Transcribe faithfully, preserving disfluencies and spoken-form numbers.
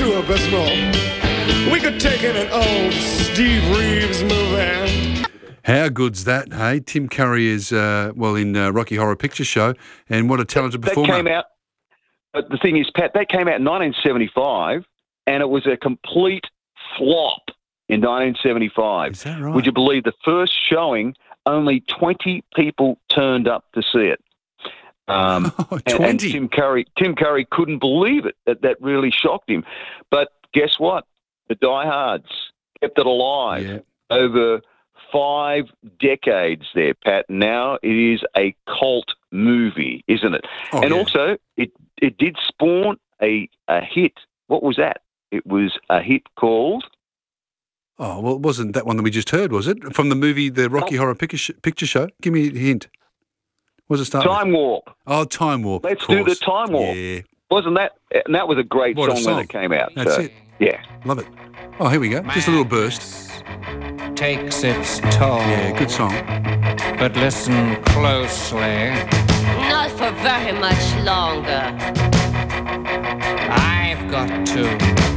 Pure Bismol. We could take in an old Steve Reeves movie. How good's that, hey? Tim Curry is, uh, well, in uh, Rocky Horror Picture Show, and what a talented That performer. came out, but the thing is, Pat, that came out in nineteen seventy-five, and it was a complete flop in nineteen seventy-five. Is that right? Would you believe the first showing, only twenty people turned up to see it? Um, Oh, and, and twenty. Tim Curry, Tim Curry couldn't believe it. That, that really shocked him. But guess what? The diehards kept it alive Yeah. over five decades there, Pat. Now it is a cult movie, isn't it? Oh, and yeah. also, it it did spawn a, a hit. What was that? It was a hit called... Oh, well, it wasn't that one that we just heard, was it? From the movie The Rocky Horror Picture, sh- Picture Show? Give me a hint. What does it start with? Time Warp. Oh, Time Warp. Let's of do the course. Time Warp. Yeah, Wasn't that... And that was a great What a song, song. when it came out. that's so, it. Yeah. Love it. Oh, here we go. Just a little burst. Takes its toll. Yeah, good song. But listen closely. Not for very much longer. I've got to